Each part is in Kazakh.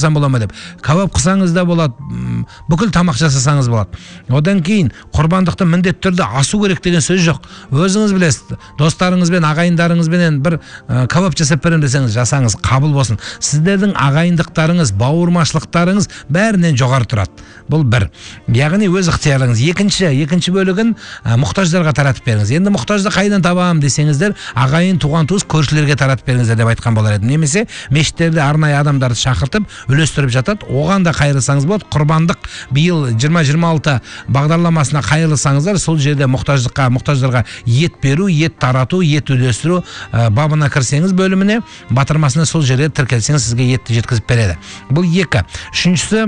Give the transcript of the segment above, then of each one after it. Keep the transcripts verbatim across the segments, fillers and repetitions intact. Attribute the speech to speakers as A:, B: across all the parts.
A: жасасам бола ма деп. Кабап қылсаңыз да болады, бүкіл тамақ жасасаңыз болады. Одан кейін құрбандықты міндетті түрде асу керек деген сөз жоқ. Өзіңіз білесіз, достарыңызбен, ағайындарыңызбен бір кабап жасап берем десеңіз, жасаңыз, қабыл болсын. Сіздердің ағайындықтарыңыз, бауырмашылықтарыңыз бәрінен жоғары тұрады. Бұл бір. Яғни өз ықтиярыңыз. Екінші, екінші бөлігін мұқтаждарға таратып беріңіз. Енді мұқтажды қайдан табамын десеңіздер, ағайын, туған туыс, көршілерге таратып беріңіздер деп айтқан болар еді. Немесе мешіттерде арнайы адамдарды шақыртып, үлестіріп жатады. Оған да қайырлысаңыз болады. Құрбандық биыл жиырма жиырма алты бағдарламасына қайырлысаңыздар, сол жерде мұқтаждыққа, мұқтаждарға ет беру, ет тарату, ет үлестіру бабына кірсеңіз бөліміне, батырмасына сол жерде тіркелсеңіз, сізге етті жеткізіп береді. Бұл екі. Үшіншісі,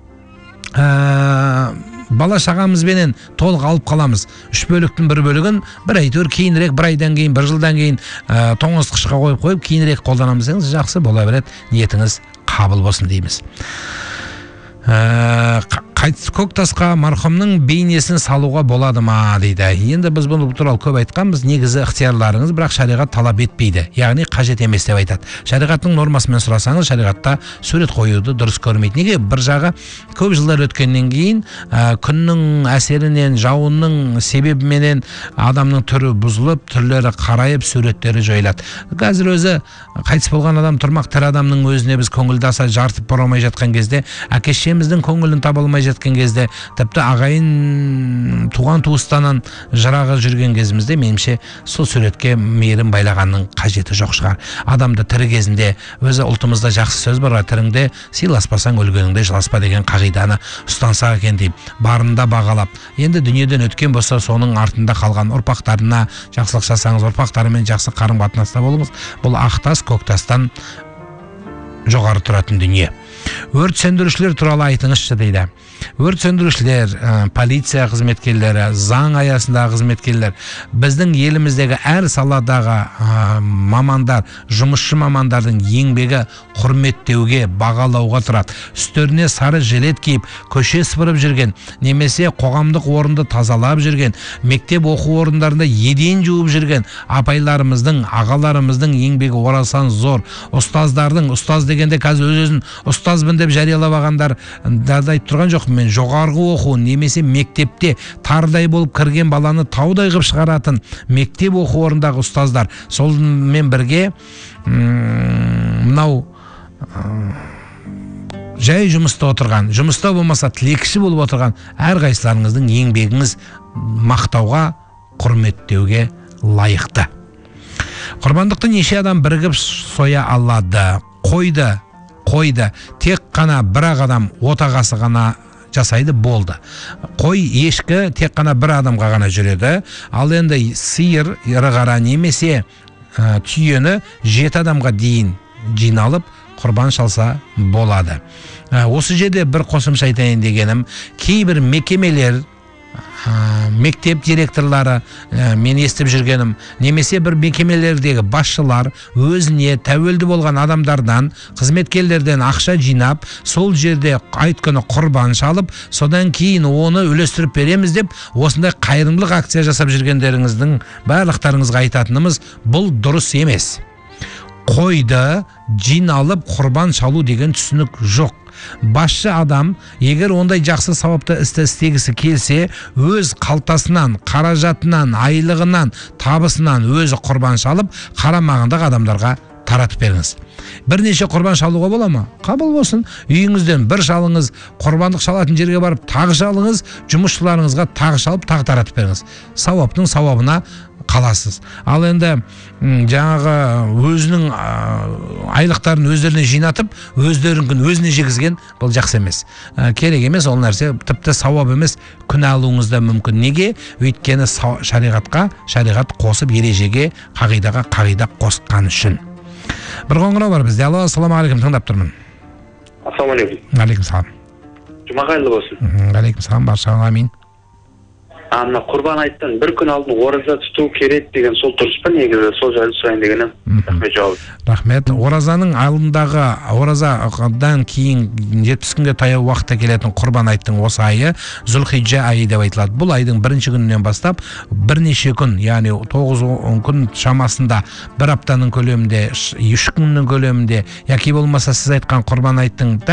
A: бала шағамызбенен толық алып қаламыз. Үш бөліктің бір бөлігін бір әйтеуір кейінірек, бір айдан кейін, бір жылдан кейін тоңазытқышқа қойып қойып кейінірек қолданамыз десеңіз, жақсы бола береді. Ниетіңіз қабыл болсын дейміз. Қайтыс көктасқа марқұмның бейнесін салуға болады ма дейді. Енді біз бұл туралы көп айтқанбыз, негізі ықтиярларыңыз, бірақ шариғат талап етпейді, яғни қажет емес деп айтады. Шариғаттың нормасымен сұрасаңыз, шариғатта сурет қоюды дұрыс көрмейді. Неге? Bir жағы көп жылдар өткеннен кейін күннің әсерінен, жауынның себебіменен адамның түрі бұзылып, түрлері қарайып, суреттері жойылады. Қазір өзі қайтыс болған адам тұрмақ, тірі адамның өзіне біз көңілді аса жартып бара алмай жатқан кезде, әке-шешеміздің көңілін таба алмай жатқан кезде, тіпті ағайын туған туыстанан жырағы жүрген кезімізде, меніңше сол суретке мейірім байлағанның қажеті жоқ шығар. Адамды тірі кезінде, өзі ұлтымызда жақсы сөз бар, тіріңде сыйласпасаң өлгеніңде жыласпа деген қағиданы ұстансақ екен деймін. Барында бағалап, енді дүниеден өткен болса, соның артында қалған ұрпақтарына жақсылық жасаңыз, ұрпақтарымен жақсы қарым-қатынаста болыңыз. Бұл ақтас көктастан жоғары тұратын дүние. Өрт сөндірушілер туралы айтыңызшы дейді. Өрт сөндірушілер, полиция қызметкерлері, заң аясындағы қызметкерлер, біздің еліміздегі әр саладағы мамандар, жұмысшы мамандардың еңбегі құрметтеуге, бағалауға тұрады. Үстеріне сары жилет киіп, көше сыпырып жүрген, немесе қоғамдық орынды тазалап жүрген, мектеп оқу орындарында еден жуып жүрген апайларымыздың, ағаларымыздың еңбегі орасан зор. Ұстаздардың, ұстаз дегенде қазір өз-өзін ұстазбын деп жариялап алғандар дады айтып тұрған жоқ. Мен жоғарғы оқу, немесе мектепте тардай болып кірген баланы таудай қып шығаратын мектеп оқу орындағы ұстаздар, солмен бірге мынау жай жұмыста отырған, жұмыста болмаса тілекші болып отырған әрқайсыларыңыздың еңбегіңіз мақтауға, құрметтеуге лайықты. Құрбандықты неше адам бірігіп соя алады? Қойды, қойды. Тек қана бір адам отағасы ғана жасайды, болды. Қой, ешкі тек қана бір адамға ғана жүреді. Ал енді сиыр, ірі қара немесе түйені жеті адамға дейін жиналып құрбан шалса болады. Осы жерде бір қосымша айтайын дегенім, кейбір мекемелер, мектеп директорлары, мен естіп жүргенім, немесе бір мекемелердегі басшылар өзіне тәуелді болған адамдардан, қызметкерлерден ақша жинап, сол жерде айт күні құрбан шалып, содан кейін оны үлестіріп береміз деп, осындай қайырымдылық акция жасап жүргендеріңіздің барлықтарыңызға айтатынымыз, бұл дұрыс емес. Қойды жиналып құрбан шалу деген түсінік жоқ. Басшы адам, егер ондай жақсы сауапты істі істегісі келсе, өз қалтасынан, қаражатынан, айлығынан, табысынан өзі құрбан шалып, қарамағындағы адамдарға таратып беріңіз. Бірнеше құрбан шалуға бола ма? Қабыл болсын. Үйіңізден бір шалыңыз, құрбандық шалатын жерге барып тағы шалыңыз, жұмысшыларыңызға тағы шалып, тағы таратып беріңіз. Сауаптың сауабына қаласыз. Ал енді жаңағы өзінің айлықтарын өздеріне жинатып, өздерінің өзіне жегізген, бұл жақсы емес. Керек емес, ол нәрсе тіпті сауап емес, күнәлуыңыз да мүмкін. Неге? Өйткені шариғатқа, шариғат қосып, ережеге, қағидаға қағида қосқан үшін. Бір қоңырау бар бізде. Алло, ассаламу алейкум, тыңдап тұрмын.
B: Ассаламу алейкум.
A: Алейкум салам.
B: Жұма қайырлы болсын.
A: Алейкум салам, баршаңа амин.
B: Ана құрбан айттан бір күн алдын ораза тұту керек деген сол дұрыс па, негізі сол жайлы сұрайын дегенім. Рахмет жауап.
A: Рахмет. Оразаның алдындағы, оразадан кейін жетпіс күнге таяу уақытта келетін құрбан айттың осы айы Зүлхиджа айы деп айтылады. Бұл айдың бірінші күнінен бастап бірнеше күн, яғни тоғыз күн шамасында, бір аптаның көлемінде, үш күннің көлемінде, яки болмаса сіз айтқан құрбан айттың